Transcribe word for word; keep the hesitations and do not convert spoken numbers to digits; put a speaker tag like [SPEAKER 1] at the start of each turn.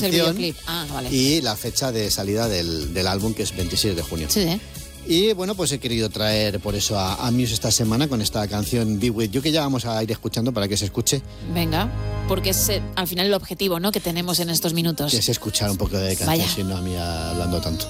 [SPEAKER 1] canción
[SPEAKER 2] el videoclip. Ah, vale.
[SPEAKER 1] y la fecha de salida del, del álbum, que es veintiséis de junio.
[SPEAKER 2] Sí, ¿eh?
[SPEAKER 1] Y bueno, pues he querido traer por eso a, a Muse esta semana con esta canción Be With You, que ya vamos a ir escuchando para que se escuche.
[SPEAKER 2] Venga, porque es eh, al final el objetivo, ¿no?, que tenemos en estos minutos.
[SPEAKER 1] Que es escuchar un poco de canción,
[SPEAKER 2] Vaya.
[SPEAKER 1] si no a mí hablando tanto.